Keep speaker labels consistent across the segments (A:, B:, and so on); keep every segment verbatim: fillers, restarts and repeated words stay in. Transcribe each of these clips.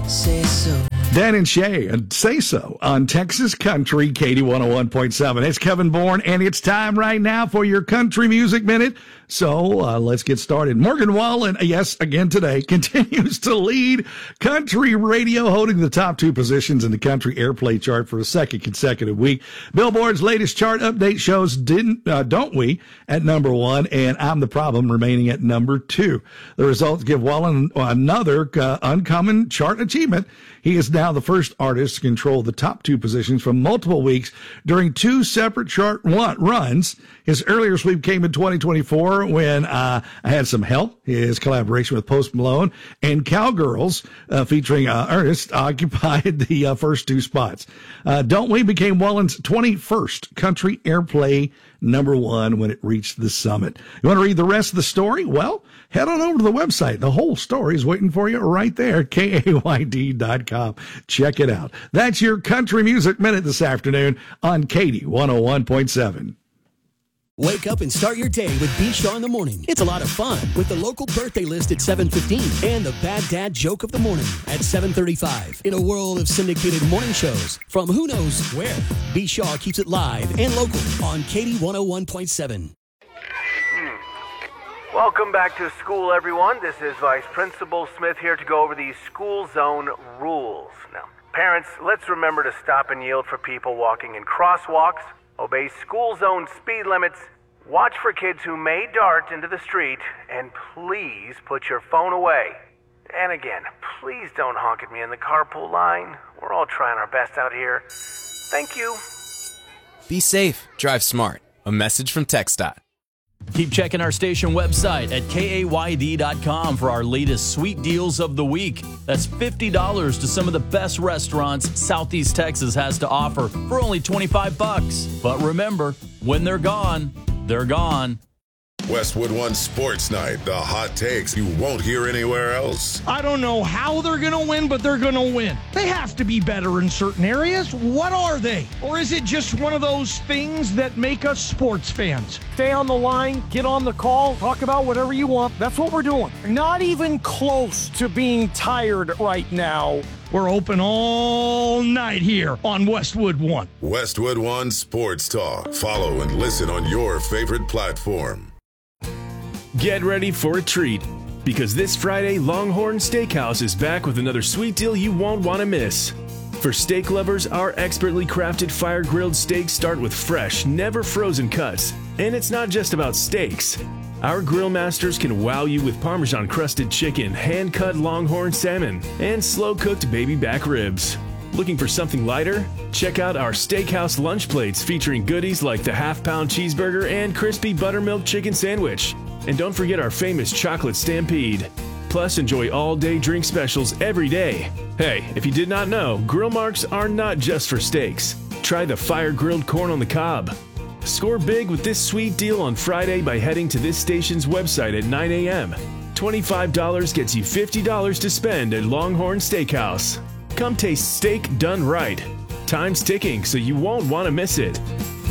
A: Say so.
B: Dan and Shay, and Say So on Texas Country, Katie one oh one point seven. It's Kevin Bourne, and it's time right now for your Country Music Minute. So uh, let's get started. Morgan Wallen, yes, again today, continues to lead country radio, holding the top two positions in the country airplay chart for a second consecutive week. Billboard's latest chart update shows didn't, uh, Don't We at number one, and I'm the Problem remaining at number two. The results give Wallen another uh, uncommon chart achievement. He is now the first artist to control the top two positions for multiple weeks during two separate chart one runs. His earlier sweep came in twenty twenty-four when uh, I Had Some Help, his collaboration with Post Malone, and Cowgirls uh, featuring uh, Ernest occupied the uh, first two spots. Uh, Don't We became Wallen's twenty-first country airplay number one when it reached the summit. You want to read the rest of the story? Well, head on over to the website. The whole story is waiting for you right there, K A Y D dot com. Check it out. That's your Country Music Minute this afternoon on Katie one oh one point seven.
C: Wake up and start your day with B. Shaw in the Morning. It's a lot of fun with the local birthday list at seven fifteen and the Bad Dad Joke of the Morning at seven thirty-five. In a world of syndicated morning shows from who knows where, B. Shaw keeps it live and local on Katie one oh one point seven.
D: Welcome back to school, everyone. This is Vice Principal Smith here to go over the school zone rules. Now, parents, let's remember to stop and yield for people walking in crosswalks, obey school zone speed limits, watch for kids who may dart into the street, and please put your phone away. And again, please don't honk at me in the carpool line. We're all trying our best out here. Thank you.
E: Be safe. Drive smart. A message from TxDOT.
F: Keep checking our station website at K A Y D dot com for our latest sweet deals of the week. That's fifty dollars to some of the best restaurants Southeast Texas has to offer for only twenty-five bucks. But remember, when they're gone, they're gone.
G: Westwood One Sports Night, the hot takes you won't hear anywhere else.
H: I don't know how they're going to win, but they're going to win. They have to be better in certain areas. What are they? Or is it just one of those things that make us sports fans? Stay on the line, get on the call, talk about whatever you want. That's what we're doing. Not even close to being tired right now. We're open all night here on Westwood One.
G: Westwood One Sports Talk. Follow and listen on your favorite platform.
I: Get ready for a treat, because this Friday, Longhorn Steakhouse is back with another sweet deal you won't want to miss. For steak lovers, our expertly crafted fire-grilled steaks start with fresh, never frozen cuts. And it's not just about steaks. Our grill masters can wow you with Parmesan-crusted chicken, hand-cut Longhorn salmon, and slow-cooked baby back ribs. Looking for something lighter? Check out our Steakhouse lunch plates featuring goodies like the half-pound cheeseburger and crispy buttermilk chicken sandwich. And don't forget our famous chocolate stampede. Plus, enjoy all-day drink specials every day. Hey, if you did not know, grill marks are not just for steaks. Try the fire-grilled corn on the cob. Score big with this sweet deal on Friday by heading to this station's website at nine a.m. twenty-five dollars gets you fifty dollars to spend at Longhorn Steakhouse. Come taste steak done right. Time's ticking, so you won't want to miss it.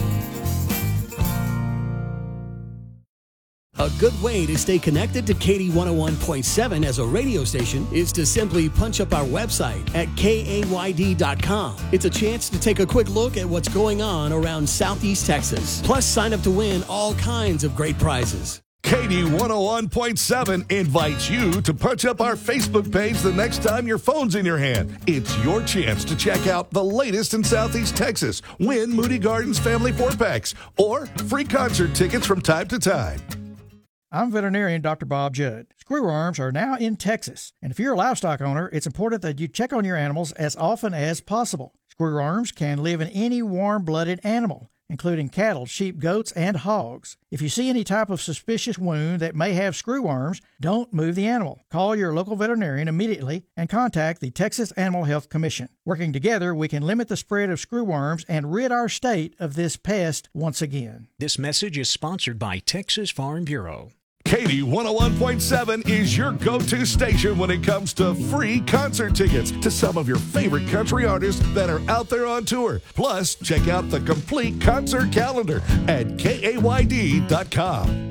C: A good way to stay connected to Katie one oh one point seven as a radio station is to simply punch up our website at K A Y D dot com. It's a chance to take a quick look at what's going on around Southeast Texas. Plus, sign up to win all kinds of great prizes.
B: Katie one oh one point seven invites you to punch up our Facebook page the next time your phone's in your hand. It's your chance to check out the latest in Southeast Texas, win Moody Gardens family four-packs, or free concert tickets from time to time.
J: I'm veterinarian Doctor Bob Judd. Screwworms are now in Texas, and if you're a livestock owner, it's important that you check on your animals as often as possible. Screwworms can live in any warm-blooded animal, including cattle, sheep, goats, and hogs. If you see any type of suspicious wound that may have screwworms, don't move the animal. Call your local veterinarian immediately and contact the Texas Animal Health Commission. Working together, we can limit the spread of screwworms and rid our state of this pest once again.
K: This message is sponsored by Texas Farm Bureau.
B: Katie one oh one point seven is your go-to station when it comes to free concert tickets to some of your favorite country artists that are out there on tour. Plus, check out the complete concert calendar at K A Y D dot com.